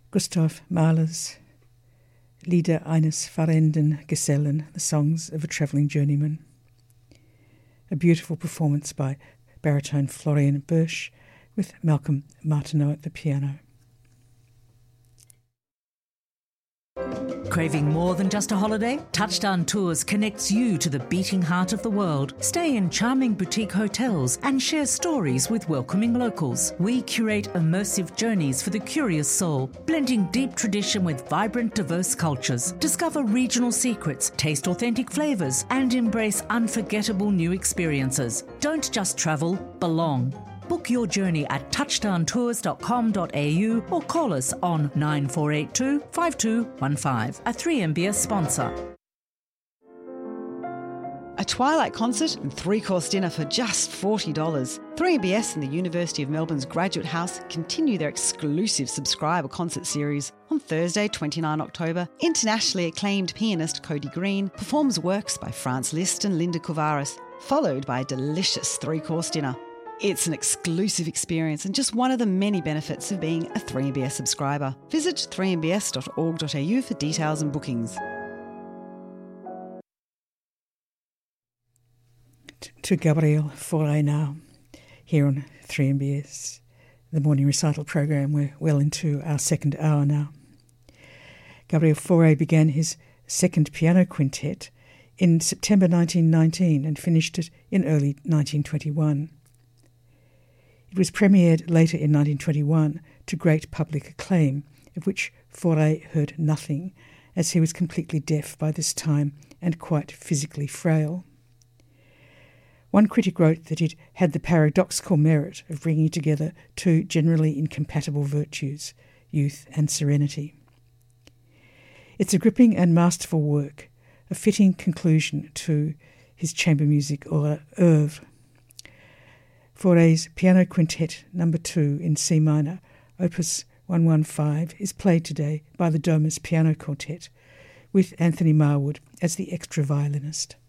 Gustav Mahler's Lieder eines fahrenden Gesellen, the songs of a travelling journeyman. A beautiful performance by baritone Florian Bersch with Malcolm Martineau at the piano. Craving more than just a holiday? Touchdown Tours connects you to the beating heart of the world. Stay in charming boutique hotels and share stories with welcoming locals. We curate immersive journeys for the curious soul, blending deep tradition with vibrant, diverse cultures. Discover regional secrets, taste authentic flavours, and embrace unforgettable new experiences. Don't just travel, belong. Book your journey at touchdowntours.com.au or call us on 9482 5215, a 3MBS sponsor. A Twilight concert and three-course dinner for just $40. 3MBS and the University of Melbourne's Graduate House continue their exclusive subscriber concert series. On Thursday, 29 October, internationally acclaimed pianist Cody Green performs works by Franz Liszt and Linda Couvaras, followed by a delicious three-course dinner. It's an exclusive experience and just one of the many benefits of being a 3MBS subscriber. Visit 3mbs.org.au for details and bookings. To Gabriel Fauré now, here on 3MBS, the morning recital program. We're well into our second hour now. Gabriel Fauré began his second piano quintet in September 1919 and finished it in early 1921. It was premiered later in 1921 to great public acclaim, of which Fauré heard nothing, as he was completely deaf by this time and quite physically frail. One critic wrote that it had the paradoxical merit of bringing together two generally incompatible virtues, youth and serenity. It's a gripping and masterful work, a fitting conclusion to his chamber music oeuvre. Fauré's Piano Quintet No. 2 in C minor, Opus 115, is played today by the Domus Piano Quartet, with Anthony Marwood as the extra violinist.